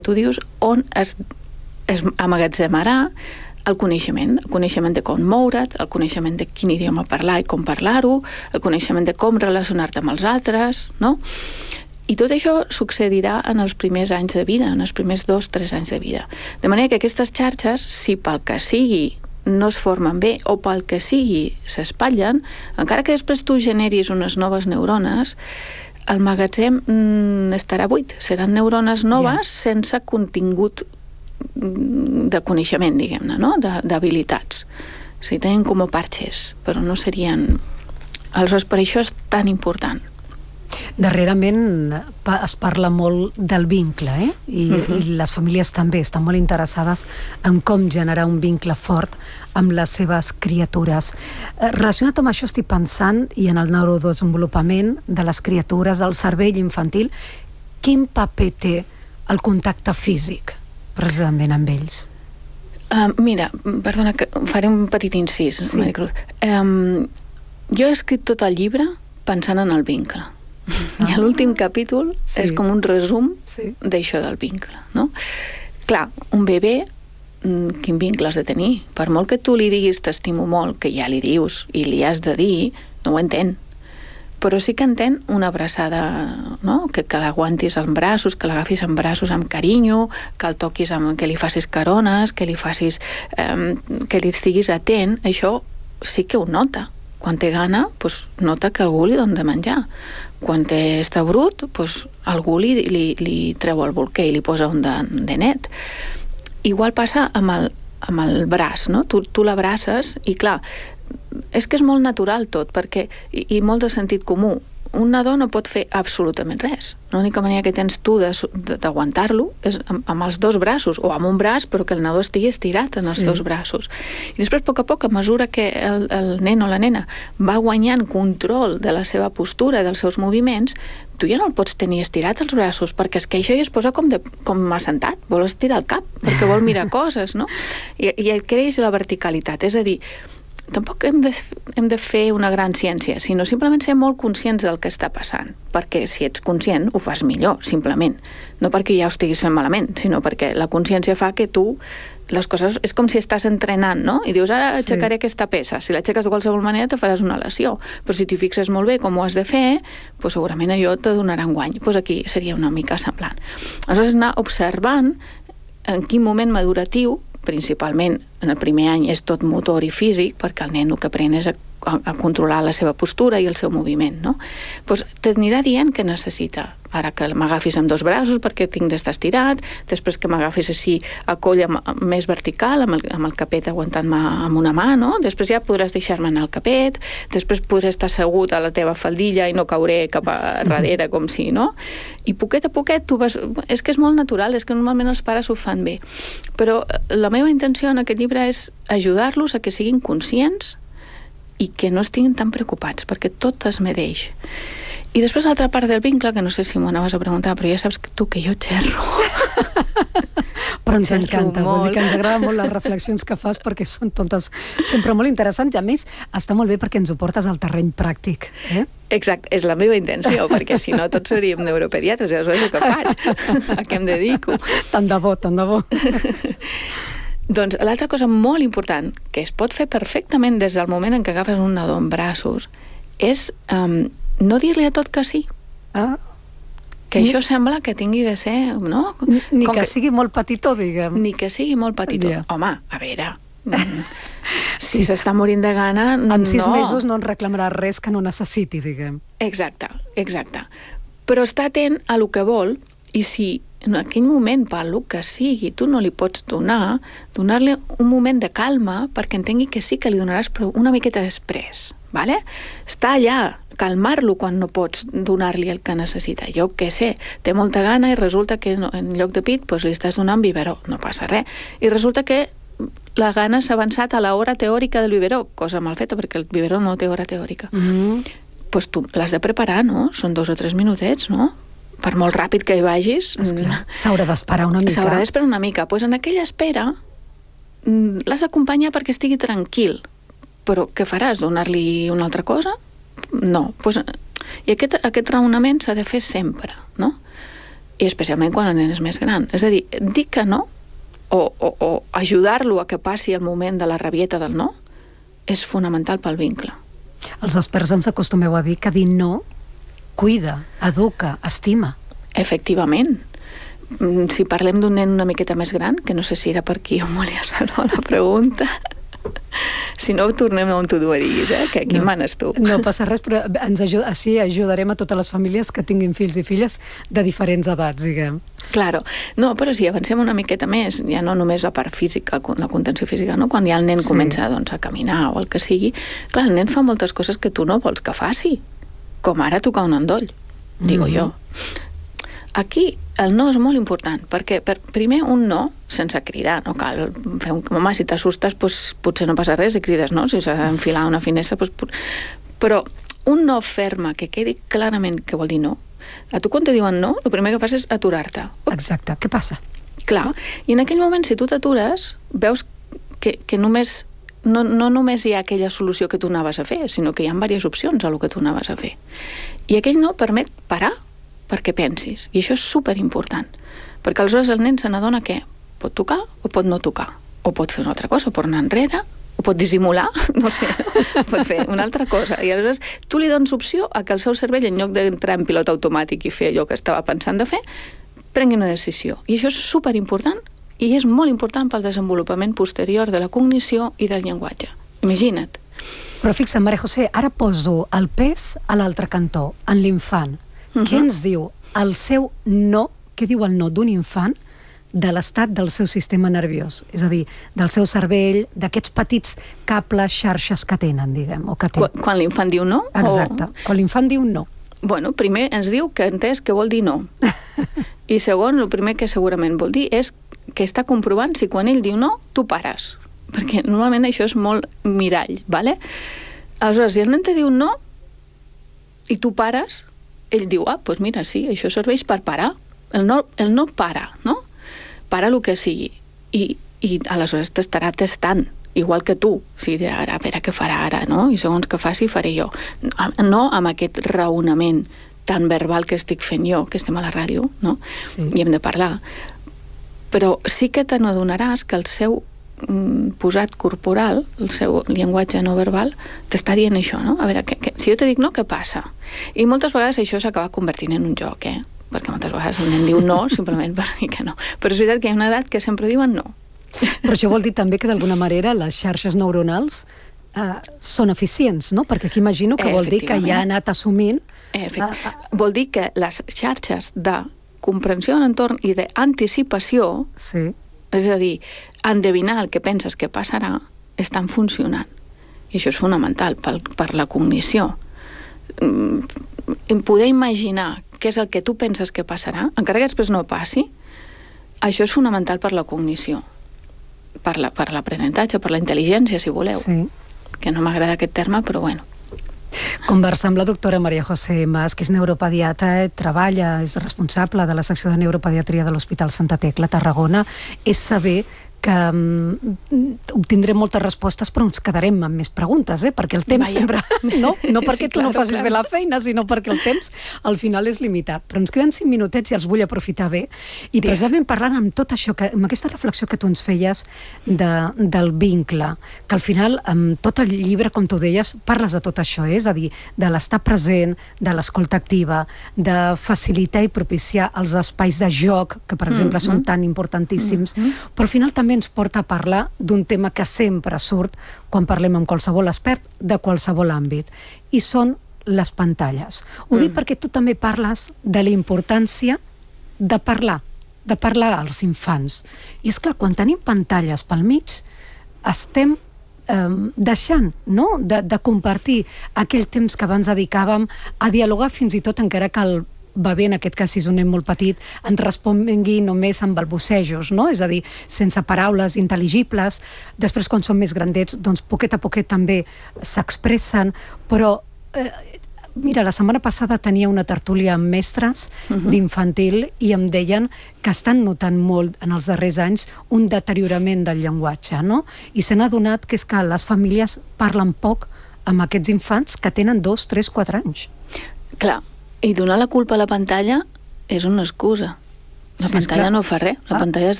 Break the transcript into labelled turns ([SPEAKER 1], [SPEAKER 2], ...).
[SPEAKER 1] tu dius, on es ammagatzemmarà el coneixement de com moure't, el coneixement de quin idioma parlar i com parlar-ho, el coneixement de com relacionar-te amb els altres, no? I tot això succedirà en els primers anys de vida, en els primers 2-3 anys de vida. De manera que aquestes xarxes, si pel que sigui no es formen bé o pel que sigui s'espatllen, encara que després tu generis unes noves neurones, el magatzem estarà buit. Seran neurones noves sense contingut de coneixement, diguem-ne, no? D'habilitats. Serien com parxes, però no serien... Aleshores, per això és tan important.
[SPEAKER 2] Darrerament es parla molt del vincle, I les famílies també estan molt interessades en com generar un vincle fort amb les seves criatures. Relacionat amb això estic pensant, i en el neurodesenvolupament de les criatures, del cervell infantil, quin paper té el contacte físic, precisament, amb ells?
[SPEAKER 1] Mira, perdona, que faré un petit incís, Maricruz. Jo he escrit tot el llibre pensant en el vincle. I l'últim capítol és com un resum d'això del vincle, no? Clar, un bebè, quin vincle has de tenir? Per molt que tu li diguis t'estimo molt, que ja li dius i li has de dir, no ho entén. Però sí que entén una abraçada, no? Que l'aguantis en braços, que l'agafis en braços amb carinyo, que el toquis, que li facis carones, que li facis... que li estiguis atent. Això sí que ho nota. Quan té gana, nota que algú li dona de menjar. Quan està brut, algú li treu el bolquer i li posa un de net. Igual passa amb el braç, no? Tu l'abraces i, clar, és que és molt natural tot, perquè, i molt de sentit comú. Un nadó no pot fer absolutament res. L'única manera que tens tu d'aguantar-lo és amb els dos braços, o amb un braç, però que el nadó estigui estirat en els dos braços. I després, a poc, a mesura que el nen o la nena va guanyant control de la seva postura, dels seus moviments, tu ja no el pots tenir estirat els braços, perquè es queixa i es posa com assentat, vol estirar el cap, perquè vol mirar coses, no? I creix la verticalitat, és a dir, tampoc hem de fer una gran ciència, sinó simplement ser molt conscients del que està passant, perquè si ets conscient ho fas millor, simplement. No perquè ja ho estiguis fent malament, sinó perquè la consciència fa que tu les coses... És com si estàs entrenant, no? I dius, ara aixecaré aquesta peça. Si l'aixeques de qualsevol manera te faràs una lesió, però si t'hi fixes molt bé com ho has de fer, segurament allò te donarà un guany. Aquí seria una mica semblant. Aleshores, anar observant en quin moment maduratiu, principalment en el primer any és tot motor i físic, perquè el nen el que aprèn és a controlar la seva postura i el seu moviment, no? T'anirà dient què necessita. Ara que m'agafis amb dos braços perquè tinc d'estar estirat, després que m'agafis així a coll més vertical, amb el capet aguantant-me amb una mà, no? Després ja podràs deixar-me anar al capet, després podré estar assegut a la teva faldilla i no cauré cap a darrere com si, no? I poquet a poquet tu vas... És que és molt natural, és que normalment els pares ho fan bé. Però la meva intenció en aquest llibre és ajudar-los a que siguin conscients i que no estiguin tan preocupats, perquè tot es medeix. I després l'altra part del vincle, que no sé si m'ho anaves a preguntar, però ja saps tu que jo xerro.
[SPEAKER 2] Però ens encanta, vol dir que ens agraden molt les reflexions que fas, perquè són totes sempre molt interessants, i a més està molt bé perquè ens ho portes al terreny pràctic.
[SPEAKER 1] Exacte, és la meva intenció, perquè si no tots seríem neuropediatres, ja és el que faig, a què em dedico.
[SPEAKER 2] Tant de bo, tant de bo.
[SPEAKER 1] Doncs l'altra cosa molt important, que es pot fer perfectament des del moment en què agafes un nadó en braços, és no dir-li a tot que sí. Que això sembla que tingui de ser, no?
[SPEAKER 2] Ni que sigui molt petitó, diguem.
[SPEAKER 1] Ni que sigui molt petitó. Home, a veure, si s'està morint de gana, no.
[SPEAKER 2] En 6 mesos no en reclamarà res que no necessiti, diguem.
[SPEAKER 1] Exacte. Però està atent a lo que vol, i si en aquell moment, pel que sigui, tu no li pots donar-li un moment de calma perquè entengui que sí que li donaràs, però una miqueta després, ¿vale? Està allà, calmar-lo quan no pots donar-li el que necessita. Jo què sé, té molta gana i resulta que en lloc de pit li estàs donant biberó, no passa res. I resulta que la gana s'ha avançat a l'hora teòrica del biberó, cosa mal feta perquè el biberó no té hora teòrica. Tu l'has de preparar, no? Són 2 o 3 minutets, no? Per molt ràpid que hi vagis...
[SPEAKER 2] S'haurà d'esperar una mica.
[SPEAKER 1] S'haurà d'esperar una mica. En aquella espera l'has d'acompanyar perquè estigui tranquil. Però què faràs? Donar-li una altra cosa? No. I aquest raonament s'ha de fer sempre, no? i especialment quan el nen és més gran. És a dir, dir que no, o ajudar-lo a que passi el moment de la rabieta del no, és fonamental pel vincle.
[SPEAKER 2] Els experts ens acostumeu a dir que dir no cuida, educa, estima.
[SPEAKER 1] Efectivament. Si parlem d'un nen una miqueta més gran, que no sé si era per aquí on volia ser la pregunta, si no, tornem on tu ho diguis, que aquí manes tu.
[SPEAKER 2] No passa res, però així ajudarem a totes les famílies que tinguin fills i filles de diferents edats, diguem.
[SPEAKER 1] Claro. No, però si avancem una miqueta més, ja no només la part física, la contenció física, no? Quan ja el nen comença doncs, a caminar o el que sigui, clar, el nen fa moltes coses que tu no vols que faci, com ara tocar un endoll, digo jo. Aquí el no és molt important, perquè primer un no, sense cridar, no cal fer un... Home, si t'assustes, potser no passa res i crides, no? Si s'ha d'enfilar una finestra, però un no ferma, que quedi clarament que vol dir no. A tu quan te diuen no, el primer que fas és aturar-te.
[SPEAKER 2] Exacte, què passa?
[SPEAKER 1] Clar, i en aquell moment, si tu t'atures, veus que només... No només hi ha aquella solució que tu anaves a fer, sinó que hi ha diverses opcions a lo que tu anaves a fer. I aquell no permet parar perquè pensis. I això és superimportant. Perquè aleshores el nen se n'adona que pot tocar o pot no tocar. O pot fer una altra cosa, pot anar enrere, o pot dissimular, no sé, pot fer una altra cosa. I aleshores tu li dones opció a que el seu cervell, en lloc d'entrar en pilot automàtic i fer allò que estava pensant de fer, prengui una decisió. I això és superimportant i és molt important pel desenvolupament posterior de la cognició i del llenguatge. Imagina't.
[SPEAKER 2] Però fixa't, Maria José, ara poso el pes a l'altre cantó, en l'infant. Què ens diu el seu no, què diu el no d'un infant de l'estat del seu sistema nerviós? És a dir, del seu cervell, d'aquests petits cables, xarxes que tenen, diguem, o que tenen.
[SPEAKER 1] Quan l'infant diu no?
[SPEAKER 2] Exacte, quan l'infant diu no.
[SPEAKER 1] Bueno, primer ens diu que ha entès que vol dir no. I segon, el primer que segurament vol dir és que està comprovant si quan ell diu no, tu pares. Perquè normalment això és molt mirall, ¿vale? Aleshores, si el nen te diu no i tu pares, ell diu, doncs mira, sí, això serveix per parar. El no para, no? Para el que sigui. I aleshores t'estarà testant, igual que tu. O sigui, dirà, a veure què farà ara, no? I segons què faci, faré jo. No amb aquest raonament tan verbal que estic fent jo, que estem a la ràdio, no? Sí. I hem de parlar. Però sí que te n'adonaràs que el seu posat corporal, el seu llenguatge no verbal, t'està dient això, no? A veure, si jo te dic no, què passa? I moltes vegades això s'acaba convertint en un joc, perquè moltes vegades el nen diu no, simplement per dir que no. Però és veritat que hi ha una edat que sempre diuen no.
[SPEAKER 2] Però això vol dir també que d'alguna manera les xarxes neuronals són eficients, no? Perquè aquí imagino que vol dir que ja ha anat assumint...
[SPEAKER 1] Vol dir que les xarxes de comprensió de l'entorn i d'anticipació, és a dir, endevinar el que penses que passarà, estan funcionant. I això és fonamental per la cognició. Poder imaginar què és el que tu penses que passarà, encara que després no passi, això és fonamental per la cognició, per l'aprenentatge, per la intel·ligència, si voleu.
[SPEAKER 2] Sí.
[SPEAKER 1] Que no m'agrada aquest terme, però bueno.
[SPEAKER 2] Conversar amb la doctora Maria José Mas, que és neuropediatra, treballa, és responsable de la secció de neuropediatria de l'Hospital Santa Tecla, Tarragona, és saber que obtindrem moltes respostes, però ens quedarem amb més preguntes, perquè el temps sempre... No perquè tu no facis bé la feina, sinó perquè el temps al final és limitat. Però ens queden 5 minutets i els vull aprofitar bé. I precisament parlant amb tot això, amb aquesta reflexió que tu ens feies del vincle, que al final, amb tot el llibre, com tu deies, parles de tot això, és a dir, de l'estar present, de l'escolta activa, de facilitar i propiciar els espais de joc, que per exemple són tan importantíssims, però al final també ens porta a parlar d'un tema que sempre surt quan parlem amb qualsevol expert de qualsevol àmbit, i són les pantalles. Ho dic perquè tu també parles de la importància de parlar als infants. I és clar, quan tenim pantalles pel mig, estem deixant de compartir aquell temps que abans dedicàvem a dialogar, fins i tot encara que el bebè, en aquest cas si és un nen molt petit, ens respongui només amb balbucejos, no? És a dir, sense paraules intel·ligibles. Després, quan són més grandets, doncs poquet a poquet també s'expressen, però mira, la setmana passada tenia una tertúlia amb mestres d'infantil i em deien que estan notant molt en els darrers anys un deteriorament del llenguatge, no? I se n'ha adonat que és que les famílies parlen poc amb aquests infants que tenen 2, 3, 4 anys.
[SPEAKER 1] Clar, i donar la culpa a la pantalla és una excusa. La pantalla no fa res, la pantalla és